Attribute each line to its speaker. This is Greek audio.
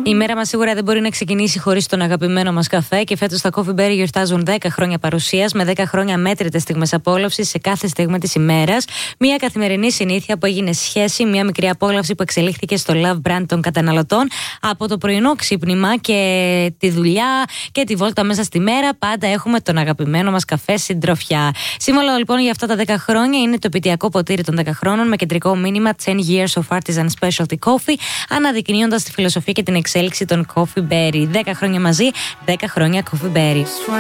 Speaker 1: Η μέρα μας σίγουρα δεν μπορεί να ξεκινήσει χωρίς τον αγαπημένο μας καφέ και φέτος τα Coffee Berry γιορτάζουν 10 χρόνια παρουσίας με 10 χρόνια μέτρητες στιγμές απόλαυσης σε κάθε στιγμή της ημέρας. Μια καθημερινή συνήθεια που έγινε σχέση, μια μικρή απόλαυση που εξελίχθηκε στο love brand των καταναλωτών. Από το πρωινό ξύπνημα και τη δουλειά και τη βόλτα μέσα στη μέρα, πάντα έχουμε τον αγαπημένο μας καφέ συντροφιά. Σύμβολο λοιπόν για αυτά τα 10 χρόνια είναι το επαιτειακό ποτήρι των 10 χρόνων με κεντρικό μήνυμα 10 years of artisan specialty coffee, αναδεικνύοντας τη φιλοσοφία και την εξέλιξη των Coffee Berry. 10 χρόνια μαζί, 10 χρόνια Coffee Berry.